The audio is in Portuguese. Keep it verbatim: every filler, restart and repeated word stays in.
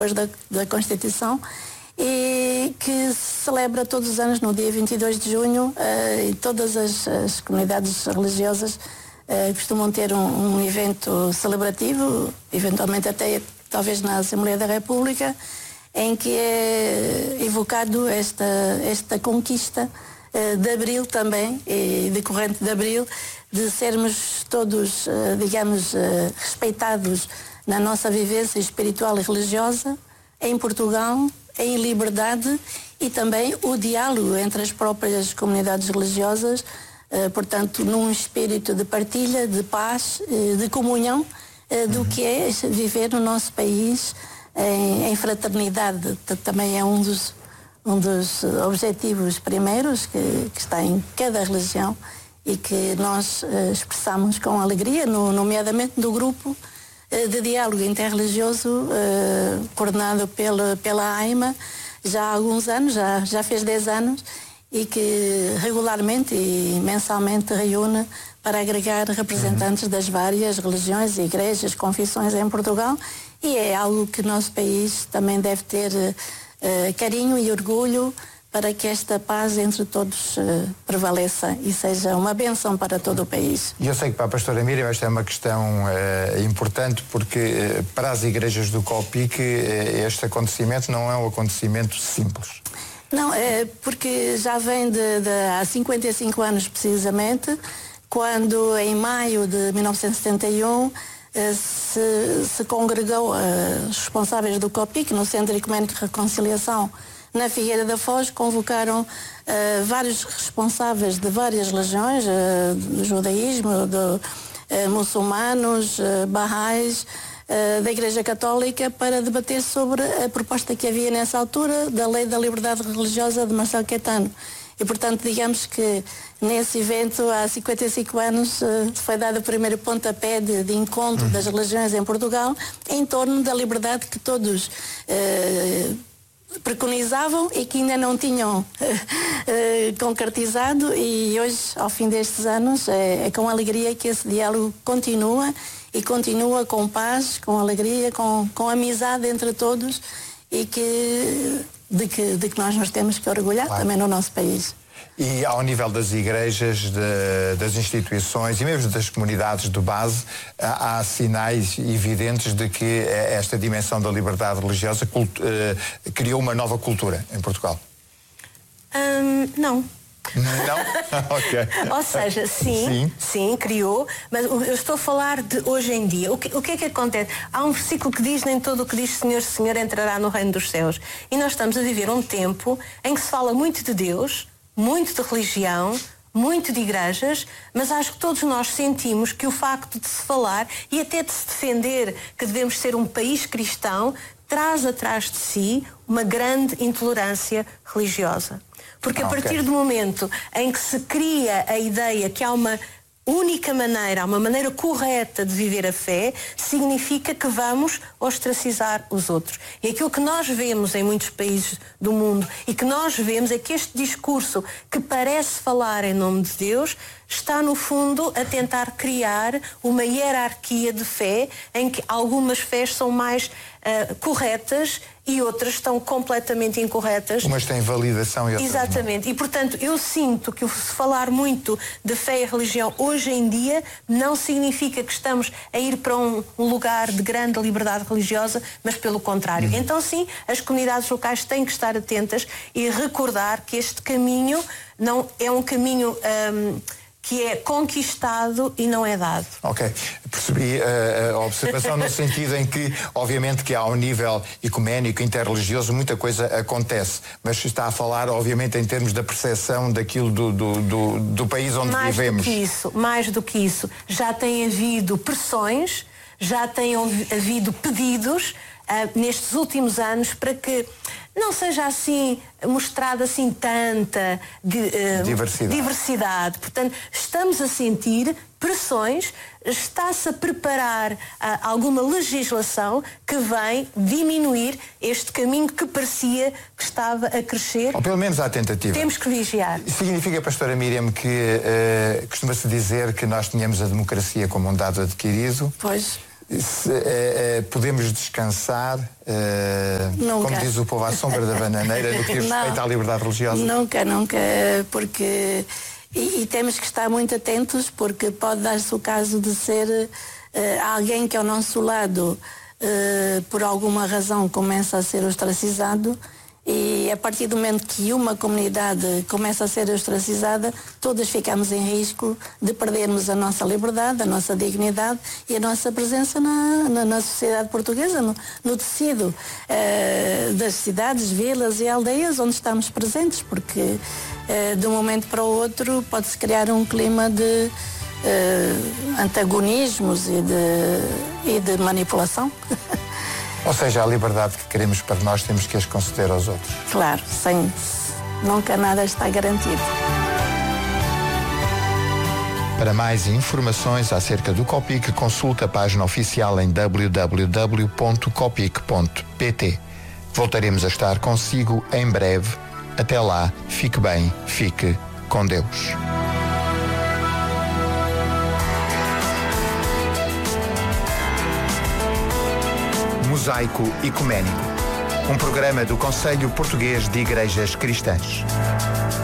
da, da Constituição, e que se celebra todos os anos no dia vinte e dois de junho, uh, e todas as, as comunidades religiosas uh, costumam ter um, um evento celebrativo, eventualmente até talvez na Assembleia da República, em que é evocado esta, esta conquista uh, de Abril também, e decorrente de Abril, de sermos todos, uh, digamos, uh, respeitados na nossa vivência espiritual e religiosa em Portugal, em liberdade, e também o diálogo entre as próprias comunidades religiosas, eh, portanto, num espírito de partilha, de paz, eh, de comunhão, eh, do que é viver no nosso país em, em fraternidade. Também é um dos, um dos objetivos primeiros que, que está em cada religião e que nós eh, expressamos com alegria, no, nomeadamente do grupo de diálogo interreligioso eh, coordenado pela, pela AIMA já há alguns anos, já, já fez dez anos, e que regularmente e mensalmente reúne para agregar representantes das várias religiões, igrejas, confissões em Portugal, e é algo que o nosso país também deve ter eh, carinho e orgulho para que esta paz entre todos uh, prevaleça e seja uma bênção para todo o país. E eu sei que para a pastora Miriam esta é uma questão uh, importante, porque uh, para as igrejas do Copic uh, este acontecimento não é um acontecimento simples. Não, é porque já vem de, de há cinquenta e cinco anos precisamente, quando em maio de mil novecentos e setenta e um uh, se, se congregou uh, os responsáveis do Copic no Centro Ecuménico de Reconciliação na Figueira da Foz, convocaram uh, vários responsáveis de várias religiões, uh, do judaísmo, do, uh, muçulmanos, uh, barrais, uh, da Igreja Católica, para debater sobre a proposta que havia nessa altura da Lei da Liberdade Religiosa de Marcelo Caetano. E, portanto, digamos que nesse evento, há cinquenta e cinco anos, uh, foi dado o primeiro pontapé de, de encontro uhum. das religiões em Portugal, em torno da liberdade que todos uh, preconizavam e que ainda não tinham uh, uh, concretizado, e hoje, ao fim destes anos, é, é com alegria que esse diálogo continua, e continua com paz, com alegria, com, com amizade entre todos, e que, de, que, de que nós nos temos que orgulhar claro. Também no nosso país. E ao nível das igrejas, de, das instituições e mesmo das comunidades de base, há, há sinais evidentes de que esta dimensão da liberdade religiosa cultu, uh, criou uma nova cultura em Portugal? Hum, não. Não? Ok. Ou seja, sim, sim, sim, criou, mas eu estou a falar de hoje em dia. O que, o que é que acontece? Há um versículo que diz: nem todo o que diz Senhor, Senhor entrará no reino dos céus. E nós estamos a viver um tempo em que se fala muito de Deus, muito de religião, muito de igrejas, mas acho que todos nós sentimos que o facto de se falar e até de se defender que devemos ser um país cristão traz atrás de si uma grande intolerância religiosa. Porque a partir okay. do momento em que se cria a ideia que há uma única maneira, há uma maneira correta de viver a fé, significa que vamos ostracizar os outros. E aquilo que nós vemos em muitos países do mundo e que nós vemos é que este discurso que parece falar em nome de Deus está no fundo a tentar criar uma hierarquia de fé em que algumas fés são mais uh, corretas e outras estão completamente incorretas. Umas têm validação e outras Exatamente. não. E, portanto, eu sinto que se falar muito de fé e religião hoje em dia não significa que estamos a ir para um lugar de grande liberdade religiosa, mas pelo contrário. Hum. Então, sim, as comunidades locais têm que estar atentas e recordar que este caminho não é um caminho... Um, que é conquistado e não é dado. Ok, percebi uh, a observação no sentido em que, obviamente, que ao nível ecuménico, interreligioso, muita coisa acontece, mas está a falar, obviamente, em termos da percepção daquilo do, do, do, do país onde mais vivemos. Mais do que isso, mais do que isso, já tem havido pressões, já tem havido pedidos uh, nestes últimos anos para que não seja assim mostrada assim tanta de, uh, diversidade. diversidade. Portanto, estamos a sentir pressões, está-se a preparar uh, alguma legislação que vem diminuir este caminho que parecia que estava a crescer. Ou pelo menos há tentativa. Temos que vigiar. Significa, pastora Miriam, que uh, costuma-se dizer que nós tínhamos a democracia como um dado adquirido? Pois. Se, eh, eh, podemos descansar, eh, como diz o povo, à sombra da bananeira, no que diz respeito à liberdade religiosa? Nunca, nunca, porque... E, e temos que estar muito atentos, porque pode dar-se o caso de ser uh, alguém que ao nosso lado, uh, por alguma razão, começa a ser ostracizado, e a partir do momento que uma comunidade começa a ser ostracizada, todos ficamos em risco de perdermos a nossa liberdade, a nossa dignidade e a nossa presença na, na, na sociedade portuguesa, no, no tecido uh, das cidades, vilas e aldeias onde estamos presentes, porque de um momento para o outro pode-se criar um clima de uh, antagonismos e de, e de manipulação. Ou seja, a liberdade que queremos para nós temos que as conceder aos outros. Claro, sem, nunca nada está garantido. Para mais informações acerca do Copic, consulte a página oficial em w w w ponto copic ponto p t. Voltaremos a estar consigo em breve. Até lá, fique bem, fique com Deus. Mosaico Ecuménico, um programa do Conselho Português de Igrejas Cristãs.